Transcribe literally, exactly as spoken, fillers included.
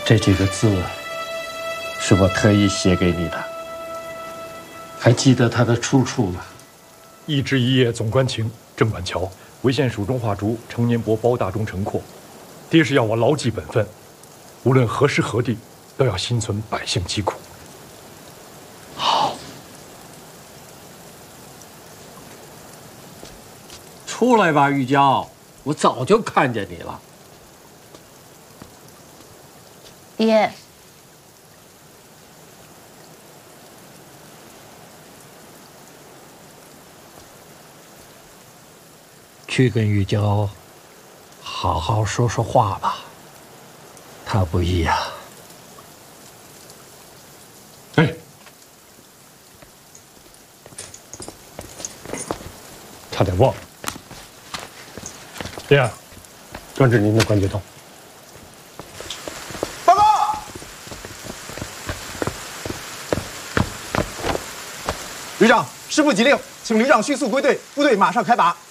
这几个字是我特意写给你的，还记得它的出处吗？ 一枝一叶总关情，郑板桥为县蜀中画竹，成年帛包大中城廓。爹是要我牢记本分，无论何时何地，都要心存百姓疾苦。 好，出来吧，玉娇，我早就看见你了。 爹， 去跟玉娇好好说说话吧，她不易呀。 哎，差点忘了，爹，专治您的关节痛。 报告，旅长，师部急令，请旅长迅速归队，部队马上开拔。